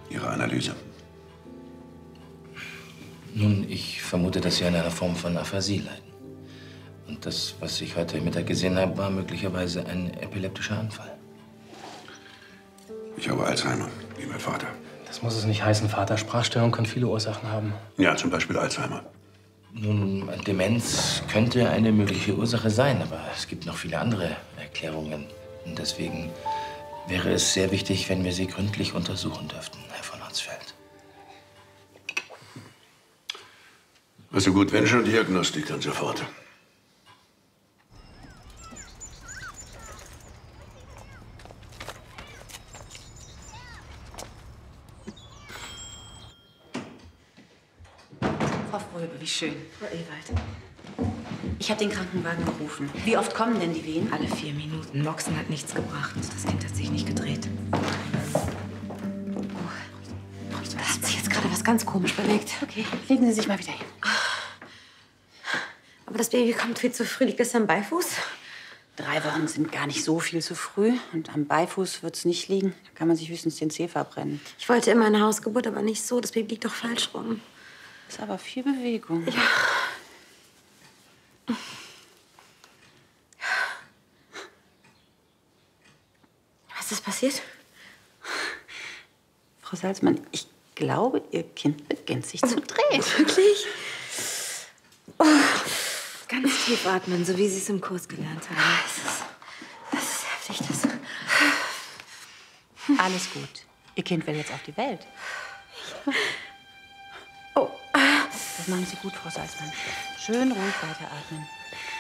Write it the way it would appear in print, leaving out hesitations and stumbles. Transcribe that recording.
Ihre Analyse? Nun, ich vermute, dass Sie an einer Form von Aphasie leiden. Und das, was ich heute Mittag gesehen habe, war möglicherweise ein epileptischer Anfall. Ich habe Alzheimer, wie mein Vater. Das muss es nicht heißen, Vater. Sprachstörung kann viele Ursachen haben. Ja, zum Beispiel Alzheimer. Nun, Demenz könnte eine mögliche Ursache sein, aber es gibt noch viele andere Erklärungen. Und deswegen wäre es sehr wichtig, wenn wir Sie gründlich untersuchen dürften, Herr von Hansfeld. Also gut, wenn schon Diagnostik, dann sofort. Frau Fröbe, wie schön. Frau Ewald. Ich habe den Krankenwagen gerufen. Wie oft kommen denn die Wehen? Alle 4 Minuten. Moxen hat nichts gebracht. Das Kind hat sich nicht gedreht. Da hat sich jetzt gerade was ganz komisch bewegt. Okay, legen Sie sich mal wieder hin. Aber das Baby kommt viel zu früh. Liegt es am Beifuß? 3 Wochen sind gar nicht so viel zu früh. Und am Beifuß wird es nicht liegen. Da kann man sich höchstens den Zeh verbrennen. Ich wollte immer eine Hausgeburt, aber nicht so. Das Baby liegt doch falsch rum. Ist aber viel Bewegung. Ja. Was ist passiert? Frau Salzmann, ich glaube, Ihr Kind beginnt sich zu drehen. Wirklich? Oh. Ganz tief atmen, so wie Sie es im Kurs gelernt haben. Das ist heftig, das. Alles gut. Ihr Kind will jetzt auf die Welt. Oh. Das machen Sie gut, Frau Salzmann. Schön ruhig weiteratmen.